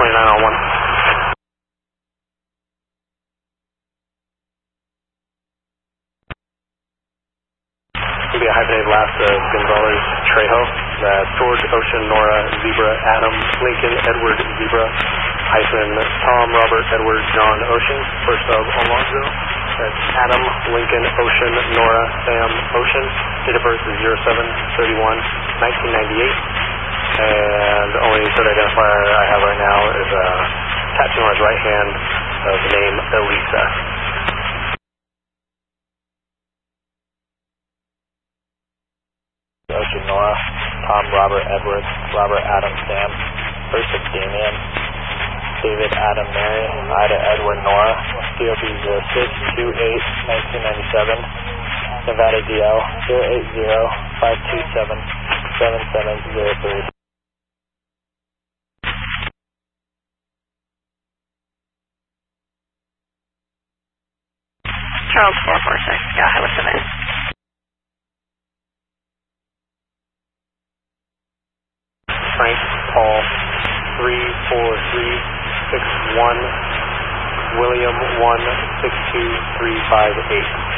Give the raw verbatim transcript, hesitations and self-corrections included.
twenty-nine on one. It'll be a hyphenated last of Gonzalez Trejo. That's George, Ocean, Nora, Zebra, Adam, Lincoln, Edward, Zebra, hyphen Tom, Robert, Edward, John, Ocean. First of Alonzo. That's Adam, Lincoln, Ocean, Nora, Sam, Ocean. Date of birth is zero seven thirty-one nineteen ninety-eight. And the only third identifier I have right now is a tattoo on his right hand of the name Elisa. Ocean, Nora, Tom, Robert, Edward, Robert, Adam, Sam, first of Damien, David, Adam, Mary, Ida, Edward, Nora, C O B zero six two eight nineteen ninety-seven, Nevada D L zero eight zero five two seven seven seven zero three. Charles four four six, yeah, I was submitted. Frank, Paul, three four three six one, William, one six two three five eight.